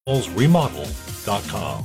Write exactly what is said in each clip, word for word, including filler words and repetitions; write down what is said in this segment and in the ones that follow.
remodel dot com.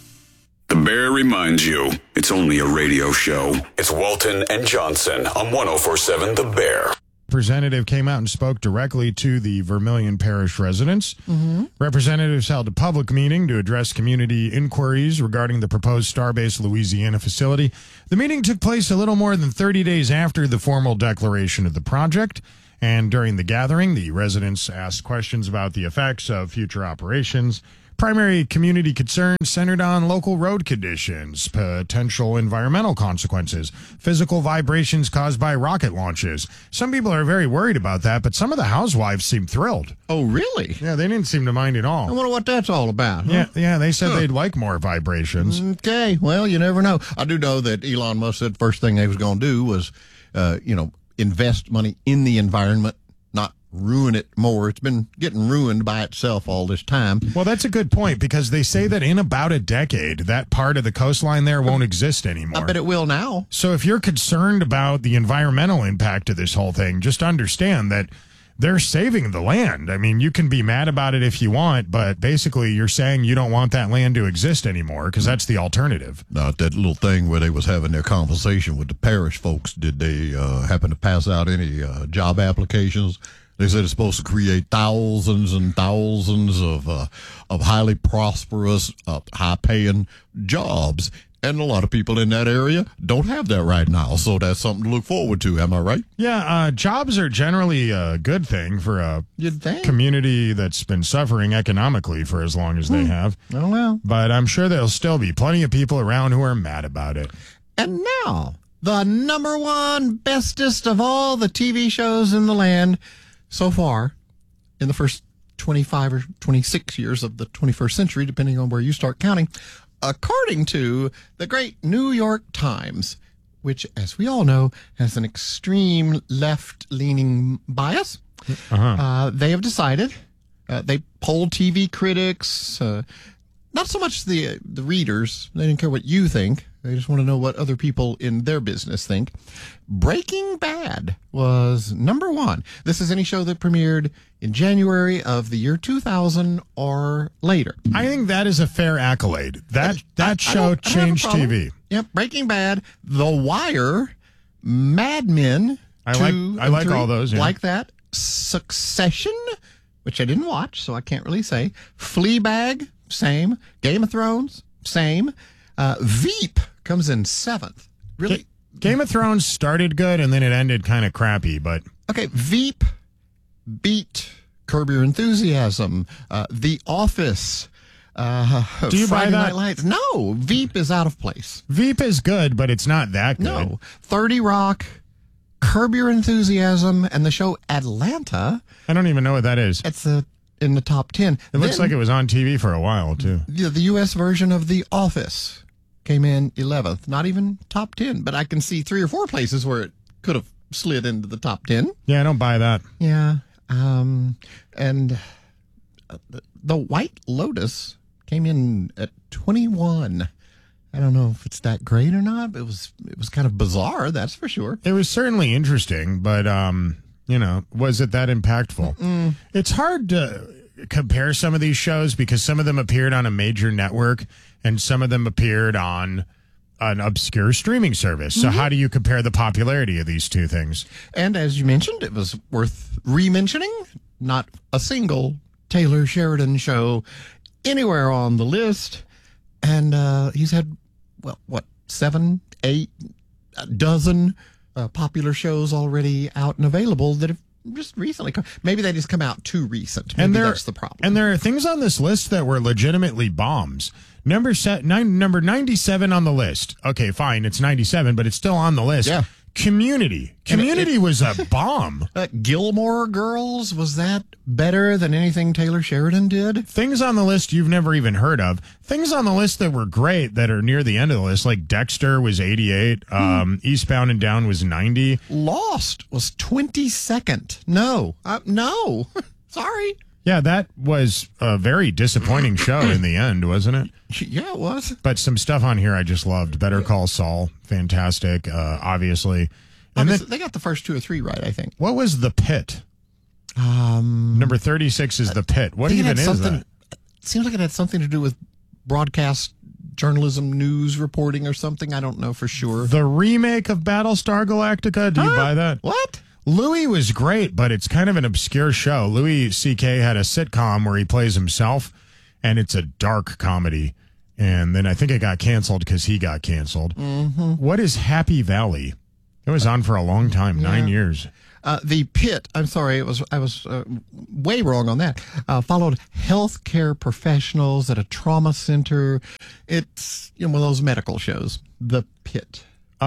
The Bear reminds you, it's only a radio show. It's Walton and Johnson on one oh four point seven The Bear. Representative came out and spoke directly to the Vermilion Parish residents. Mm-hmm. Representatives held a public meeting to address community inquiries regarding the proposed Starbase Louisiana facility. The meeting took place a little more than thirty days after the formal declaration of the project. And during the gathering, the residents asked questions about the effects of future operations. Primary community concerns centered on local road conditions, potential environmental consequences, physical vibrations caused by rocket launches. Some people are very worried about that, but some of the housewives seem thrilled. Oh, really? Yeah, they didn't seem to mind at all. I wonder what that's all about. Huh? Yeah, yeah, they said Huh. they'd like more vibrations. Okay, well, you never know. I do know that Elon Musk said first thing they was going to do was, uh, you know, invest money in the environment, not ruin it more. It's been getting ruined by itself all this time. Well, that's a good point, because they say that in about a decade, that part of the coastline there won't exist anymore. I bet it will now. So if you're concerned about the environmental impact of this whole thing, just understand that they're saving the land. I mean, you can be mad about it if you want, but basically you're saying you don't want that land to exist anymore, because that's the alternative. Now, that little thing where they was having their conversation with the parish folks, did they uh, happen to pass out any uh, job applications? They said it's supposed to create thousands and thousands of uh, of highly prosperous, uh, high-paying jobs. And a lot of people in that area don't have that right now. So that's something to look forward to. Am I right? Yeah, uh, jobs are generally a good thing for a You'd think. community that's been suffering economically for as long as they have. Oh, well. But I'm sure there'll still be plenty of people around who are mad about it. And now, the number one bestest of all the T V shows in the land so far in the first twenty-five or twenty-six years of the twenty-first century, depending on where you start counting, according to the great New York Times, which, as we all know, has an extreme left-leaning bias. Uh-huh. Uh, they have decided, uh, they polled T V critics, uh, not so much the the readers. They didn't care what you think. They just want to know what other people in their business think. Breaking Bad was number one. This is any show that premiered in January of the year two thousand or later. I think that is a fair accolade. That that I- I show don't- I don't have a changed T problem. V. Yep, Breaking Bad, The Wire, Mad Men. I two like- I and like three, all those, yeah. Like that. Succession, which I didn't watch, so I can't really say. Fleabag, same. Game of Thrones, same. Uh, Veep comes in seventh. Really? Ga- Game of Thrones started good and then it ended kind of crappy, but Okay, Veep beat Curb Your Enthusiasm, uh, The Office. Uh, Do you buy Friday that? Night Lights. No, Veep is out of place. Veep is good, but it's not that good. No, thirty Rock, Curb Your Enthusiasm, and the show Atlanta. I don't even know what that is. It's uh, in the top ten. It looks like it was on T V for a while, too. the, the U S version of The Office came in eleventh. Not even top ten, but I can see three or four places where it could have slid into the top ten. Yeah, I don't buy that. Yeah. Um, and uh, the, the White Lotus came in at twenty-one. I don't know if it's that great or not, but it was it was kind of bizarre, that's for sure. It was certainly interesting, but, um, you know, was it that impactful? Mm. It's hard to compare some of these shows because some of them appeared on a major network and some of them appeared on an obscure streaming service. So Mm-hmm. how do you compare the popularity of these two things? And as you mentioned, it was worth re-mentioning. Not a single Taylor Sheridan show anywhere on the list. And uh, he's had, well, what, seven, eight, a dozen uh, popular shows already out and available that have just recently come. Maybe they just come out too recent. Maybe and there, that's the problem. And there are things on this list that were legitimately bombs. Number set, nine, number ninety-seven on the list. Okay, fine, it's ninety-seven, but it's still on the list. Yeah. Community. Community it- was a bomb. Uh, Gilmore Girls, was that better than anything Taylor Sheridan did? Things on the list you've never even heard of. Things on the list that were great that are near the end of the list, like Dexter was eighty-eight, Hmm. um, Eastbound and Down was ninety. Lost was twenty-second. No. Uh, no. Sorry. Yeah, that was a very disappointing show in the end, wasn't it? Yeah, it was. But some stuff on here I just loved. Better Call Saul, fantastic, uh, obviously. And Obviously, then, they got the first two or three right, I think. what was The Pit? Um, Number thirty-six is The Pit. What I think it even had is something, that? seems like it had something to do with broadcast journalism, news reporting or something. I don't know for sure. The remake of Battlestar Galactica, do you Huh? buy that? What? Louis was great, but it's kind of an obscure show. Louis C K had a sitcom where he plays himself, and it's a dark comedy. And then I think it got canceled because he got canceled. Mm-hmm. What is Happy Valley? It was on for a long time, Yeah. nine years. Uh, the Pit, I'm sorry, it was I was uh, way wrong on that, uh, followed healthcare professionals at a trauma center. It's you know, one of those medical shows. The Pit.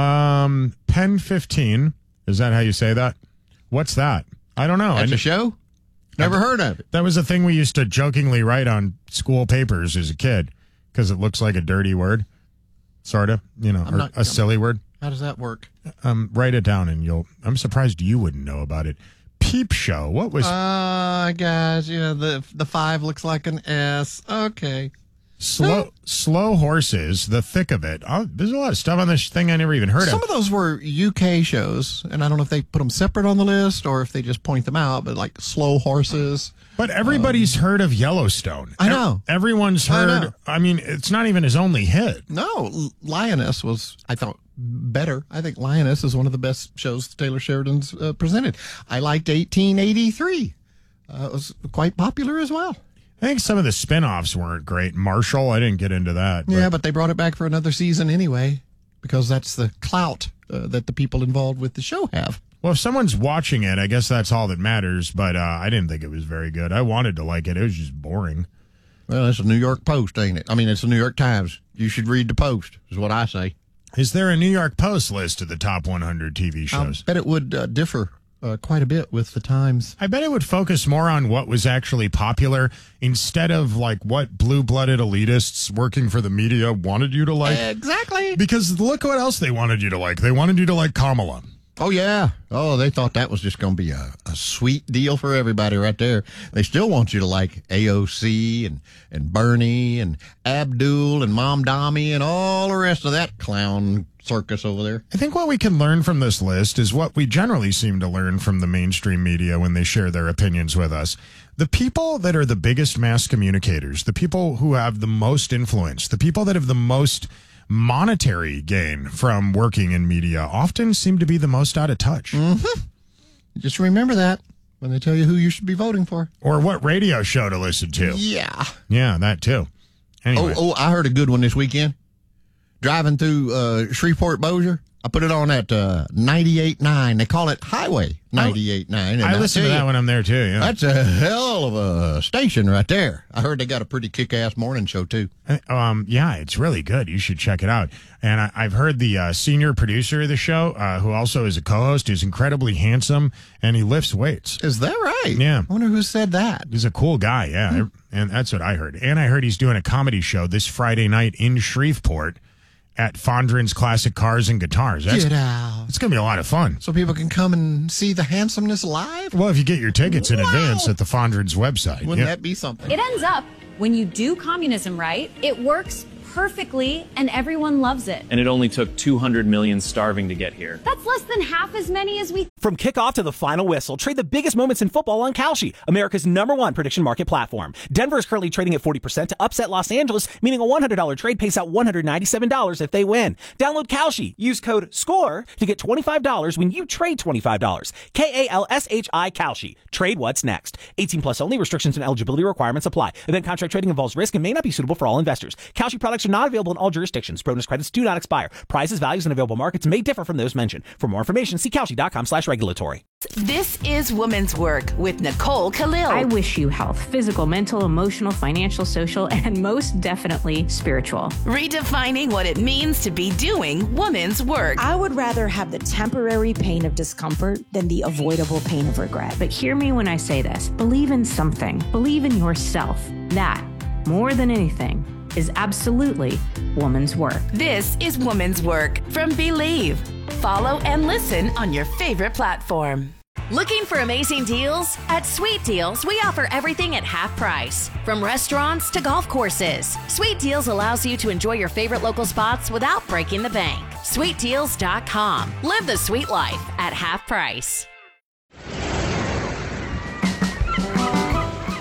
Um, Pen fifteen. Is that how you say that? What's that? I don't know. That's I, a show? Never heard of it. that was a thing we used to jokingly write on school papers as a kid because it looks like a dirty word, sort of, you know, I'm or not- a silly word. How does that work? Um, write it down and you'll. I'm surprised you wouldn't know about it. Peep Show. What was Uh, guys, yeah, the the five looks like an S. Okay. slow slow horses? The thick of it. Oh, there's a lot of stuff on this thing I never even heard Some of. of those were U K shows, and I don't know if they put them separate on the list or if they just point them out, but like Slow Horses. But everybody's heard of Yellowstone. I know. Ev- everyone's I heard. know. I mean, it's not even his only hit. No, L- Lioness was, I thought, better. I think Lioness is one of the best shows Taylor Sheridan's uh, presented. I liked eighteen eighty-three. Uh, it was quite popular as well. I think some of the spin-offs weren't great. Marshall, I didn't get into that. but- Yeah, but they brought it back for another season anyway, because that's the clout uh, that the people involved with the show have. Well, if someone's watching it, I guess that's all that matters. But uh, I didn't think it was very good. I wanted to like it. It was just boring. Well, it's a New York Post, ain't it? I mean, it's the New York Times. You should read the Post, is what I say. Is there a New York Post list of the top one hundred T V I shows? bet it would uh, differ uh, quite a bit with the Times. I bet it would focus more on what was actually popular instead of like what blue-blooded elitists working for the media wanted you to like. Exactly. Because look what else they wanted you to like. They wanted you to like Kamala. Oh, yeah. Oh, they thought that was just going to be a, a sweet deal for everybody right there. They still want you to like A O C and, and Bernie and Abdul and Mom Dami and all the rest of that clown circus over there. I think what we can learn from this list is what we generally seem to learn from the mainstream media when they share their opinions with us. The people that are the biggest mass communicators, the people who have the most influence, the people that have the most monetary gain from working in media often seem to be the most out of touch. Mm-hmm. Just remember that when they tell you who you should be voting for. Or what radio show to listen to. Yeah. Yeah, that too. Anyway. Oh, oh, I heard a good one this weekend. Driving through uh, Shreveport, Bossier. I put it on at uh, ninety-eight point nine. They call it Highway ninety-eight point nine. I listen to that when I'm there too. Yeah. That's a hell of a station right there. I heard they got a pretty kick-ass morning show, too. Um, yeah, it's really good. You should check it out. And I, I've heard the uh, senior producer of the show, uh, who also is a co-host, is incredibly handsome, and he lifts weights. Is that right? Yeah. I wonder who said that. He's a cool guy, yeah. Hmm. And that's what I heard. And I heard he's doing a comedy show this Friday night in Shreveport at Fondren's Classic Cars and Guitars. That's, Get out. it's going to be a lot of fun. So people can come and see the handsomeness live? Well, if you get your tickets in Wow. advance at the Fondren's website. Wouldn't yeah. that be something? It ends up, when you do communism right, it works perfectly and everyone loves it. And it only took two hundred million starving to get here. That's less than half as many as we From kickoff to the final whistle, trade the biggest moments in football on Kalshi, America's number one prediction market platform. Denver is currently trading at forty percent to upset Los Angeles, meaning a one hundred dollars trade pays out one hundred ninety-seven dollars if they win. Download Kalshi. Use code SCORE to get twenty-five dollars when you trade twenty-five dollars. K A L S H I Kalshi. Trade what's next. eighteen plus only. Restrictions and eligibility requirements apply. Event contract trading involves risk and may not be suitable for all investors. Kalshi products are not available in all jurisdictions. Bonus credits do not expire. Prices, values, and available markets may differ from those mentioned. For more information, see Kalshi.com slash regulatory. This is Women's Work with Nicole Khalil. I wish you health, physical, mental, emotional, financial, social, and most definitely spiritual. Redefining what it means to be doing women's work. I would rather have the temporary pain of discomfort than the avoidable pain of regret. But hear me when I say this. Believe in something. Believe in yourself. That, more than anything, is absolutely woman's work. This is Women's Work from Believe. Follow and listen on your favorite platform. Looking for amazing deals? At Sweet Deals, we offer everything at half price. From restaurants to golf courses, Sweet Deals allows you to enjoy your favorite local spots without breaking the bank. sweet deals dot com. Live the sweet life at half price.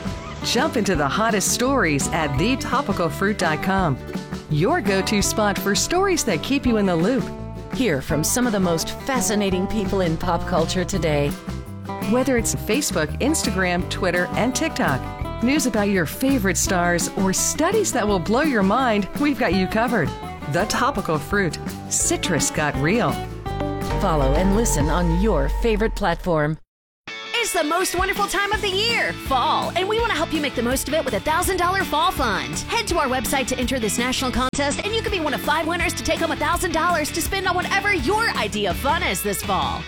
Jump into the hottest stories at the topical fruit dot com. Your go-to spot for stories that keep you in the loop. Hear from some of the most fascinating people in pop culture today. Whether it's Facebook, Instagram, Twitter, and TikTok, news about your favorite stars, or studies that will blow your mind, we've got you covered. The Topical Fruit. Citrus got real. Follow and listen on your favorite platform. It's the most wonderful time of the year, fall, and we want to help you make the most of it with a one thousand dollars Fall Fund. Head to our website to enter this national contest, and you can be one of five winners to take home one thousand dollars to spend on whatever your idea of fun is this fall.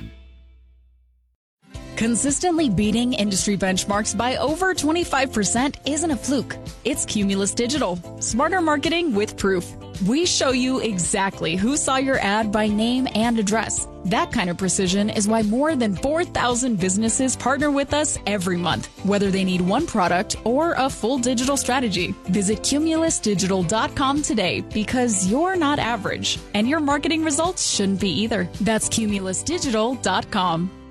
Consistently beating industry benchmarks by over twenty-five percent isn't a fluke. It's Cumulus Digital. Smarter marketing with proof. We show you exactly who saw your ad by name and address. That kind of precision is why more than four thousand businesses partner with us every month, whether they need one product or a full digital strategy. Visit cumulus digital dot com today, because you're not average, and your marketing results shouldn't be either. That's cumulus digital dot com.